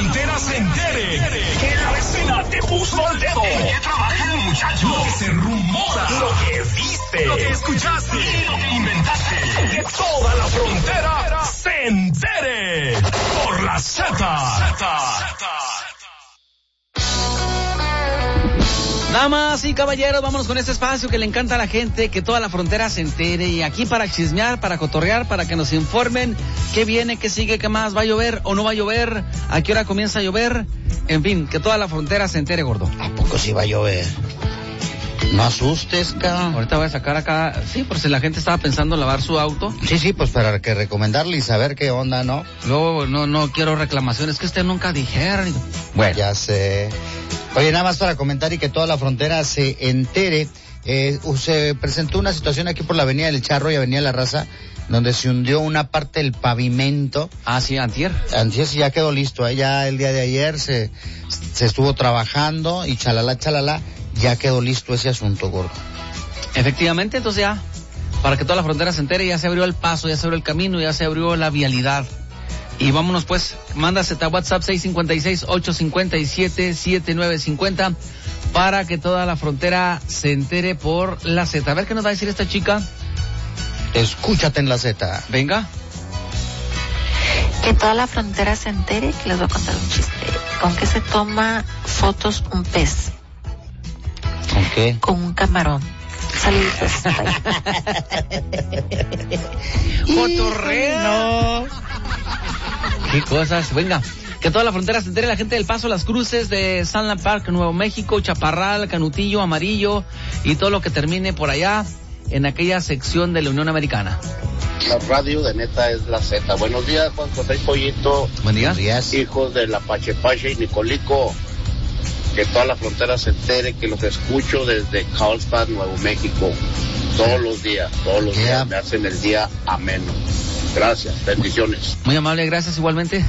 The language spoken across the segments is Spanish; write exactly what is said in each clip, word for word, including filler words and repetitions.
frontera se entere. Que la vecina te puso al dedo. ¿En qué trabaja el muchacho? Lo que se rumora. Lo que viste. Lo que escuchaste. Y lo que inventaste. Que toda la frontera se entere. Por la Z. Damas y caballeros, vámonos con este espacio que le encanta a la gente, que toda la frontera se entere. Y aquí para chismear, para cotorrear, para que nos informen qué viene, qué sigue, qué más, va a llover o no va a llover, a qué hora comienza a llover. En fin, que toda la frontera se entere, gordo. ¿A poco sí va a llover? No asustes, cabrón. Ahorita voy a sacar acá, sí, por si la gente estaba pensando en lavar su auto. Sí, sí, pues para que recomendarle y saber qué onda, ¿no? Luego, no, no quiero reclamaciones, que usted nunca dijeron. Bueno, ya sé. Oye, nada más para comentar y que toda la frontera se entere, eh, se presentó una situación aquí por la Avenida del Charro y Avenida La Raza, donde se hundió una parte del pavimento. Ah, sí, antier. Antier sí, ya quedó listo, ¿eh? Ya el día de ayer se, se estuvo trabajando y chalala, chalala, ya quedó listo ese asunto, gordo. Efectivamente, entonces ya, para que toda la frontera se entere, ya se abrió el paso, ya se abrió el camino, ya se abrió la vialidad. Y vámonos pues, mándase a WhatsApp seis cinco seis, ocho cinco siete, siete nueve cinco cero para que toda la frontera se entere por la Z. A ver qué nos va a decir esta chica. Escúchate en la Z. Venga. Que toda la frontera se entere, que les voy a contar un chiste. ¿Con qué se toma fotos un pez? ¿Con qué? Con un camarón. Saluditos. Cotorrea. No. Qué cosas. Venga. Que toda la frontera se entere la gente del Paso, Las Cruces, de Sunland Park, Nuevo México, Chaparral, Canutillo, Amarillo y todo lo que termine por allá en aquella sección de la Unión Americana. La radio de neta es la Z. Buenos días, Juan José Pollito. Buen día. Hijos de la Pache Pache y Nicolico. Que toda la frontera se entere que los escucho desde Carlsbad, Nuevo México. Todos los días, todos los yeah. días me hacen el día ameno. Gracias, bendiciones. Muy amable, gracias igualmente.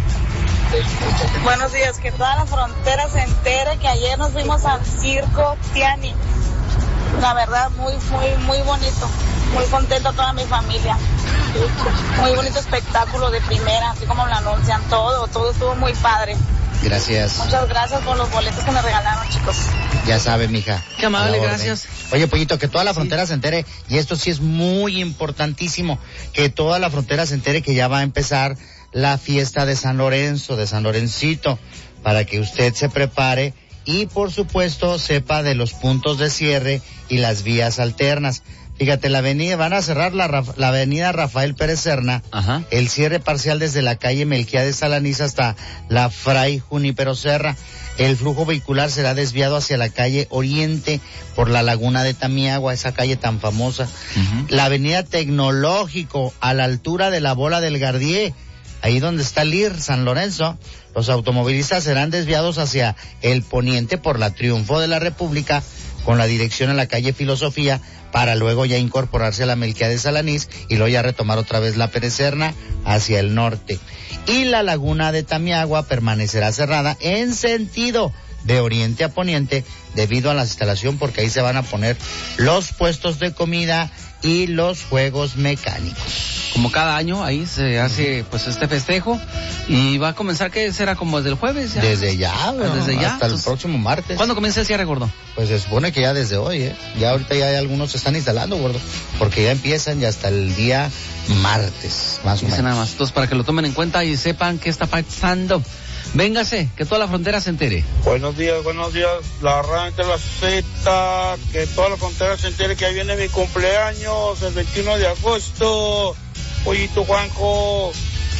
Buenos días, que toda la frontera se entere que ayer nos fuimos al Circo Tiani. La verdad, muy, muy, muy bonito. Muy contento toda mi familia. Muy bonito espectáculo de primera, así como lo anuncian todo, todo estuvo muy padre. Gracias. Muchas gracias por los boletos que me regalaron, chicos. Ya sabe, mija. Qué amable, gracias. Oye, Pollito, que toda la frontera sí. se entere, y esto sí es muy importantísimo, que toda la frontera se entere que ya va a empezar la fiesta de San Lorenzo, de San Lorencito, para que usted se prepare y, por supuesto, sepa de los puntos de cierre y las vías alternas. Fíjate, la avenida, van a cerrar la, la avenida Rafael Pérez Serna, Ajá. el cierre parcial desde la calle Melquiades Alaniz hasta la Fray Junípero Serra. El flujo vehicular será desviado hacia la calle Oriente por la Laguna de Tamiagua, esa calle tan famosa. Uh-huh. La avenida Tecnológico, a la altura de la Bola del Gardié, ahí donde está el I R San Lorenzo, los automovilistas serán desviados hacia el poniente por la Triunfo de la República, con la dirección a la calle Filosofía, para luego ya incorporarse a la Melquiades Alaniz y luego ya retomar otra vez la Pérez Serna hacia el norte. Y la Laguna de Tamiagua permanecerá cerrada en sentido de oriente a poniente debido a la instalación, porque ahí se van a poner los puestos de comida y los juegos mecánicos. Como cada año ahí se hace pues este festejo y va a comenzar, ¿qué será? Como desde el jueves ya. Desde ya, bueno, desde ya hasta Entonces, el próximo martes. ¿Cuándo comienza el cierre, gordo? Pues se supone que ya desde hoy, ¿eh? Ya ahorita ya hay algunos se están instalando, gordo, porque ya empiezan ya hasta el día martes, más o menos. Nada más, entonces para que lo tomen en cuenta y sepan qué está pasando. Véngase, que toda la frontera se entere. Buenos días, buenos días. La arranque la Z, que toda la frontera se entere que ahí viene mi cumpleaños, el veintiuno de agosto. Pollito Juanjo.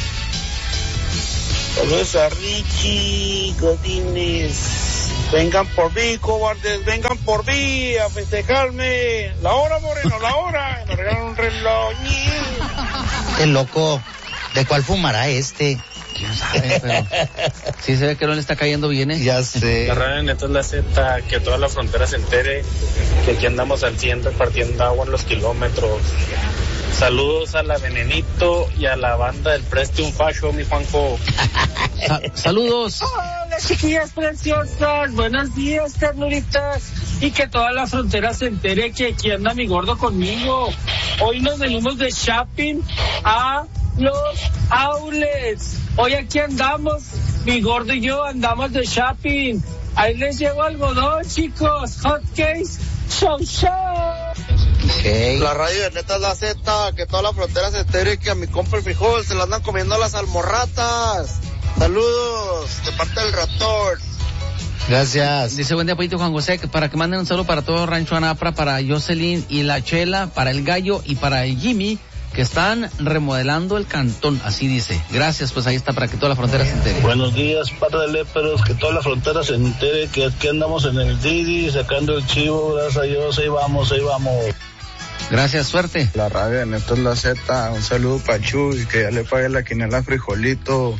Saludos a Richie Godínez. Vengan por mí, cobardes, vengan por mí a festejarme. La hora, Moreno, la hora. Me regalan un reloj. Qué loco. ¿De cuál fumará este? Quién sabe, pero sí se ve que no le está cayendo bien, ¿eh? Ya sé. La radio neta es la Z, que toda la frontera se entere que aquí andamos al cien repartiendo agua en los kilómetros. Saludos a la Venenito y a la banda del Preste un Facho, mi Juanjo. Sa- saludos. Hola, chiquillas preciosas. Buenos días, ternuritas. Y que toda la frontera se entere que aquí anda mi gordo conmigo. Hoy nos venimos de shopping a los outlets. Hoy aquí andamos mi gordo y yo andamos de shopping. Ahí les llevo algodón, chicos. Hot cakes. Show, show. Okay. La radio de Neta es la Z, que toda la frontera se entere que a mi compa el frijol se la andan comiendo las almorratas. Saludos, de parte del ratón. Gracias. Dice, buen día, Pollito Juan José, que para que manden un saludo para todo Rancho Anapra, para Jocelyn y la Chela, para el Gallo y para el Jimmy, que están remodelando el cantón, así dice. Gracias, pues ahí está, para que toda la frontera se entere. Buenos días, par de léperos, que toda la frontera se entere que aquí andamos en el Didi, sacando el chivo, gracias a Dios, ahí vamos, ahí vamos. Gracias, suerte. La radio de Neta es la Z, un saludo para Chuy, que ya le pagué la quinela Frijolito.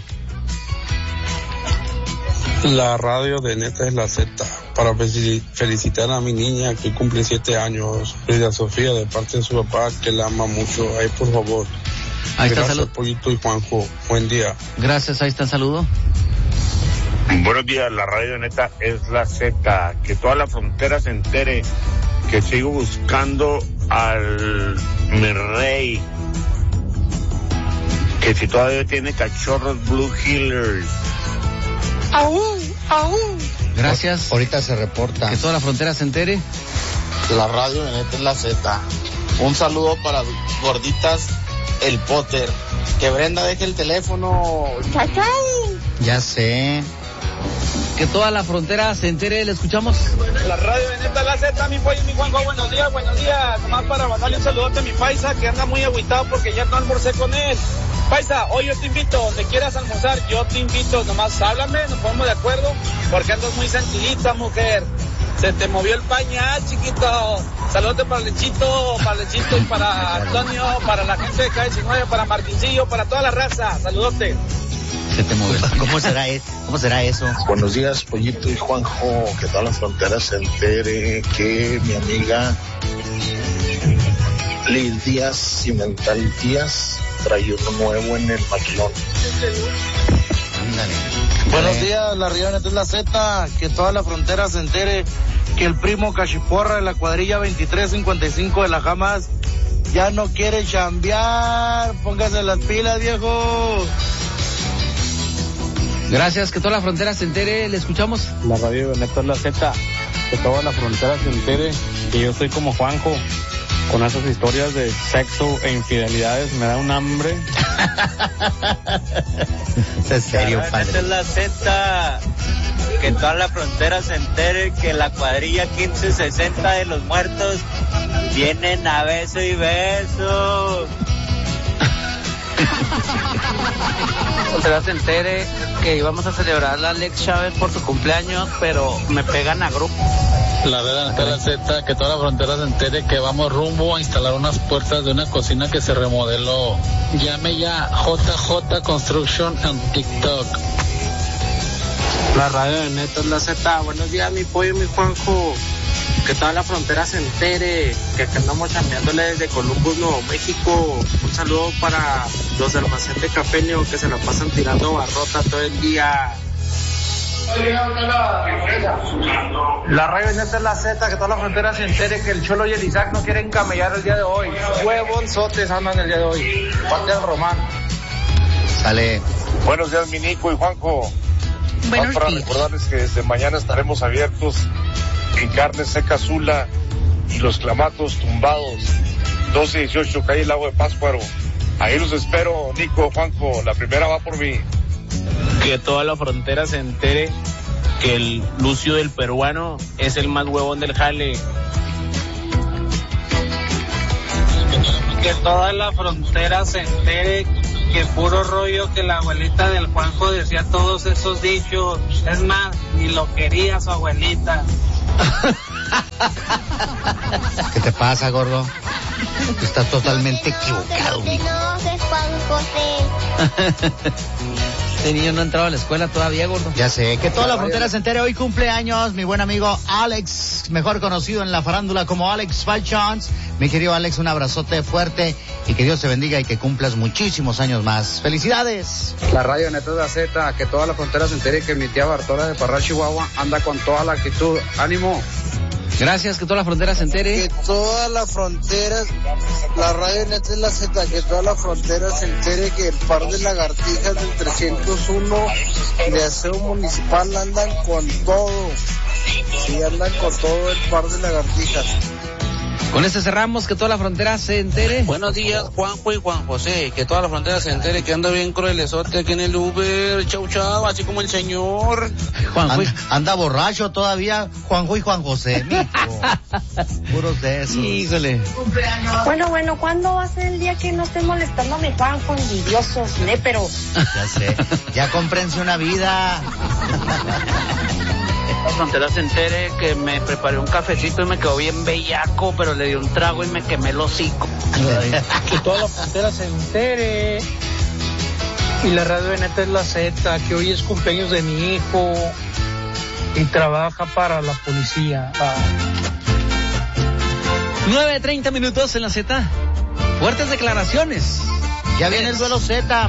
La radio de Neta es la Z, para felicitar a mi niña que cumple siete años, Frida Sofía, de parte de su papá, que la ama mucho. Ahí, por favor. Ahí está el Gracias, saludo. Pollito y Juanjo. Buen día. Gracias, ahí está el saludo. Buenos días, la radio de Neta es la Z, que toda la frontera se entere que sigo buscando al mi rey, que si todavía tiene cachorros Blue Heelers. Aún, aún. Gracias. Ahorita se reporta. Que toda la frontera se entere. La radio de Neta es la Z. Un saludo para gorditas el Potter. Que Brenda deje el teléfono. ¡Chachai! Ya sé. Que toda la frontera se entere, ¿le escuchamos? La radio de Neta es la Z, mi pollo y mi Juanjo, buenos días, buenos días. Nomás para mandarle un saludote a mi paisa, que anda muy agüitado porque ya no almorcé con él. Paisa, hoy yo te invito, donde quieras almorzar, yo te invito, nomás háblame, nos ponemos de acuerdo, porque andas muy sentidita, mujer. Se te movió el pañal, chiquito. Saludos para Lechito, para Lechito y para Antonio, para la gente de K diecinueve, para Martincillo, para toda la raza. Saludote. Se te movió el pañal. ¿Cómo será, ¿Cómo será eso? Buenos días, Pollito y Juanjo, que toda la frontera se entere que mi amiga Liz Díaz Cimental Díaz trae uno nuevo en el maquilón. Ándale. Buenos días, la radio de Neta es la Z, que toda la frontera se entere que el primo Cachiporra de la cuadrilla veintitrés cincuenta y cinco de la Jamás ya no quiere chambear. Póngase las pilas, viejo. Gracias, que toda la frontera se entere, ¿le escuchamos? La radio de Neta es la Z, que toda la frontera se entere que yo soy como Juanjo, con esas historias de sexo e infidelidades, me da un hambre. Es serio, Esta padre. es la Z, que toda la frontera se entere que la cuadrilla quince sesenta de los muertos vienen a beso y beso. Frontera se entere que íbamos a celebrar a Alex Chávez por su cumpleaños, pero me pegan a grupo. La verdad de la Z, que toda la frontera se entere que vamos rumbo a instalar unas puertas de una cocina que se remodeló. Llame ya J J Construction en TikTok. La radio de Neta es la Z. Buenos días, mi pollo y mi Juanjo. Que toda la frontera se entere que acá andamos chambeándole desde Columbus, Nuevo México. Un saludo para los del almacén de Cafeño que se la pasan tirando barrota todo el día. La radio de Neta es la Z, que toda la frontera se entere que el Cholo y el Isaac no quieren camellar el día de hoy. Huevonzotes andan el día de hoy. Parte del Román. Sale. Buenos días, mi Nico y Juanjo. Buenos para días. recordarles que desde mañana estaremos abiertos en Carne Seca Zula y los clamatos tumbados, doce dieciocho, calle Lago de Pátzcuaro. Ahí los espero, Nico, Juanjo, la primera va por mí. Que toda la frontera se entere que el Lucio del peruano es el más huevón del jale. Que toda la frontera se entere que puro rollo que la abuelita del Juanjo decía todos esos dichos. Es más, ni lo quería su abuelita. ¿Qué te pasa, gordo? Estás totalmente equivocado, mijo. Este niño no ha entrado a la escuela todavía, gordo. Ya sé, que toda la frontera se entere. Hoy cumpleaños mi buen amigo Alex, mejor conocido en la farándula como Alex Falchons. Mi querido Alex, un abrazote fuerte y que Dios te bendiga y que cumplas muchísimos años más. ¡Felicidades! La radio Neta es la Z, que toda la frontera se entere que mi tía Bartola de Parral, Chihuahua anda con toda la actitud. ¡Ánimo! Gracias, que toda la frontera se entere. Que toda la frontera, la radio neta es la Z, que toda la frontera se entere que el par de lagartijas del trescientos uno de aseo municipal andan con todo. Sí, andan con todo el par de lagartijas. Con este cerramos, que toda la frontera se entere. Buenos días, Juanjo y Juan José, que toda la frontera se entere que anda bien cruelesote aquí en el Uber, chau chau, así como el señor. Juanjo, anda, anda borracho todavía, Juanjo y Juan José, mijo. Puros de esos. Híjole. Bueno, bueno, ¿cuándo va a ser el día que no esté molestando a mi Juanjo, envidiosos, néperos? Ya sé, ya cómprense una vida. La frontera se entere que me preparé un cafecito y me quedó bien bellaco, pero le di un trago y me quemé el hocico. Que toda la frontera se entere. Y la radio de neta es la Z, que hoy es cumpleaños de mi hijo y trabaja para la policía. Ah. nueve treinta minutos en la Z. Fuertes declaraciones. Ya viene el duelo Z.